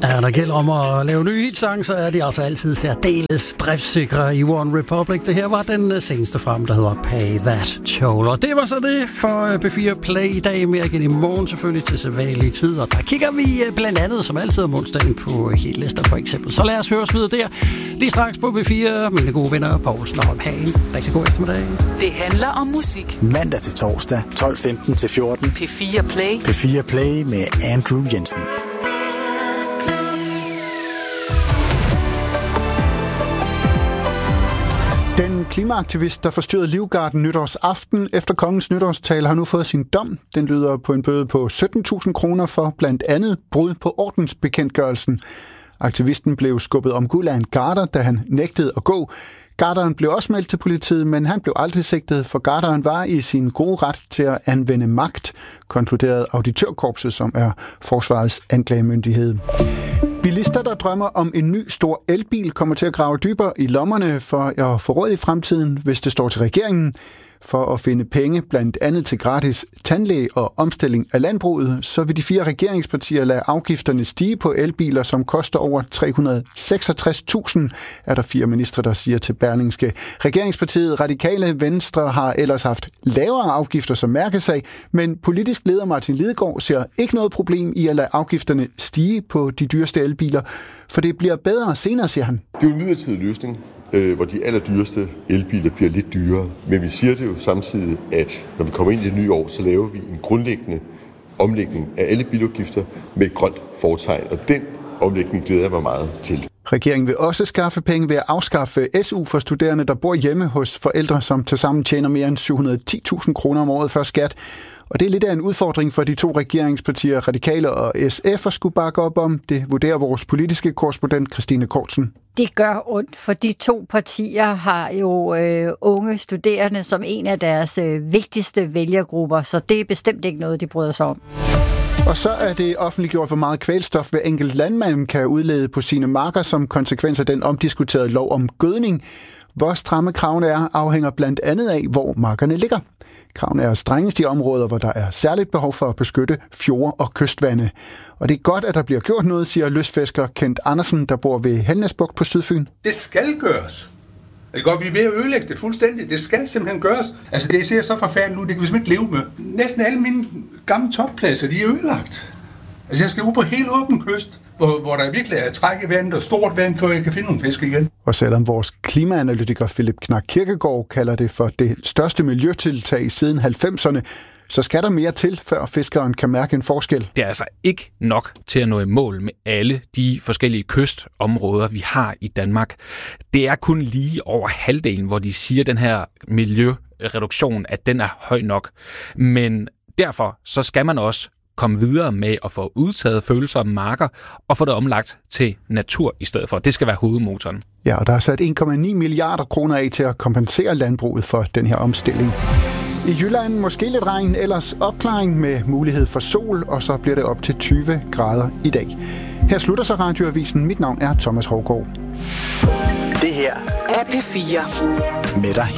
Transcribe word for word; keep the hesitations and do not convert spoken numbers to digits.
Ja, når det gælder om at lave nye hitsange, så er de altså altid særdeles driftsikre i One Republic. Det her var den seneste frem, der hedder Pay That Toll. Og det var så det for B fire Play i dag. Mere igen i morgen selvfølgelig til sædvanlige tid. Og der kigger vi blandt andet som altid om onsdagen på hitlister for eksempel. Så lad os høre os videre der. Lige straks på B fire, mine gode venner Poulsen og Hagen. Rigtig god eftermiddag. Det handler om musik. Mandag til torsdag, tolv femten til fjorten. P fire Play. P fire Play med Andrew Jensen. Den klimaaktivist, der forstyrrede Livgarden nytårsaften efter kongens nytårstale, har nu fået sin dom. Den lyder på en bøde på sytten tusind kroner for blandt andet brud på ordensbekendtgørelsen. Aktivisten blev skubbet omkuld af en garder, da han nægtede at gå. Garderen blev også meldt til politiet, men han blev aldrig sigtet, for garderen var i sin gode ret til at anvende magt, konkluderede auditørkorpset, som er forsvarets anklagemyndighed. Bilister, der drømmer om en ny stor elbil, kommer til at grave dybere i lommerne for at få råd i fremtiden, hvis det står til regeringen. For at finde penge blandt andet til gratis tandlæge og omstilling af landbruget, så vil de fire regeringspartier lade afgifterne stige på elbiler, som koster over tre hundrede og seksogtres tusind, er der fire ministre, der siger til Berlingske. Regeringspartiet Radikale Venstre har ellers haft lavere afgifter som mærkesag, men politisk leder Martin Lidegaard ser ikke noget problem i at lade afgifterne stige på de dyreste elbiler, for det bliver bedre senere, siger han. Det er jo en midlertidig løsning, hvor de allerdyreste elbiler bliver lidt dyrere. Men vi siger det jo samtidig, at når vi kommer ind i det nye år, så laver vi en grundlæggende omlægning af alle bilafgifter med et grønt fortegn, og den omlægning glæder jeg mig meget til. Regeringen vil også skaffe penge ved at afskaffe S U for studerende, der bor hjemme hos forældre, som tilsammen tjener mere end syv hundrede og ti tusind kroner om året før skat. Og det er lidt af en udfordring for de to regeringspartier, Radikale og S F, at skulle bakke op om. Det vurderer vores politiske korrespondent Christine Kortsen. Det gør ondt, for de to partier har jo øh, unge studerende som en af deres øh, vigtigste vælgergrupper, så det er bestemt ikke noget, de bryder sig om. Og så er det offentliggjort, hvor meget kvælstof hver enkelt landmand kan udlede på sine marker som konsekvens af den omdiskuterede lov om gødning. Hvor stramme kravene er, afhænger blandt andet af, hvor markerne ligger. Kravene er strengest i områder, hvor der er særligt behov for at beskytte fjorde og kystvande. Og det er godt, at der bliver gjort noget, siger lystfisker Kent Andersen, der bor ved Helnæsbugt på Sydfyn. Det skal gøres. Det er godt, vi er ved at ødelægge det fuldstændig. Det skal simpelthen gøres. Altså, det ser så forfærdeligt ud, det kan vi simpelthen ikke leve med. Næsten alle mine gamle toppladser, de er ødelagt. Altså, jeg skal ud på helt åben kyst, hvor, hvor der virkelig er træk i vandet og stort vand, før jeg kan finde nogle fisk igen. Og selvom vores klimaanalytiker Philip Knak Kirkegaard kalder det for det største miljøtiltag siden halvfemserne, så skal der mere til, før fiskeren kan mærke en forskel. Det er altså ikke nok til at nå i mål med alle de forskellige kystområder, vi har i Danmark. Det er kun lige over halvdelen, hvor de siger, at den her miljøreduktion, at den er høj nok. Men derfor så skal man også komme videre med at få udtaget følsomme marker og få det omlagt til natur i stedet for. Det skal være hovedmotoren. Ja, og der er sat en komma ni milliarder kroner af til at kompensere landbruget for den her omstilling. I Jylland måske lidt regn, ellers opklaring med mulighed for sol, og så bliver det op til tyve grader i dag. Her slutter så Radioavisen. Mit navn er Thomas Hovgaard. Det her er P fire. Med dig